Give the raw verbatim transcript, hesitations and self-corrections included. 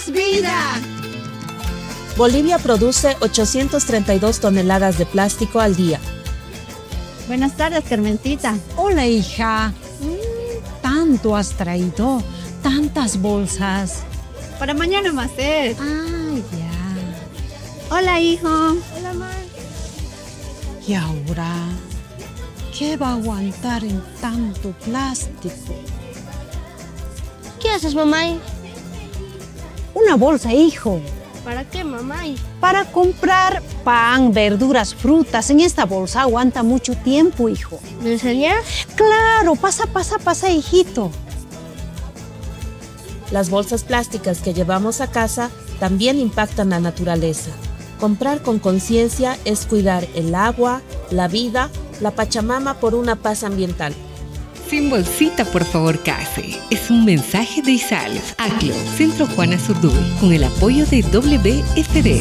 ¡Vida! Bolivia produce ochocientas treinta y dos toneladas de plástico al día. Buenas tardes, Carmencita. Hola, hija. Mm, tanto has traído, tantas bolsas. Para mañana más es. Ah, ya. Hola, hijo. Hola, ma. ¿Y ahora qué va a aguantar en tanto plástico? ¿Qué haces, mamá? Una bolsa, hijo. ¿Para qué, mamá? Para comprar pan, verduras, frutas. En esta bolsa aguanta mucho tiempo, hijo. ¿Me enseñas? Claro, pasa, pasa, pasa, hijito. Las bolsas plásticas que llevamos a casa también impactan la naturaleza. Comprar con conciencia es cuidar el agua, la vida, la Pachamama por una paz ambiental. Sin bolsita, por favor, case. Es un mensaje de ISAL, ACLO, Centro Juana Zurduy, con el apoyo de W S D.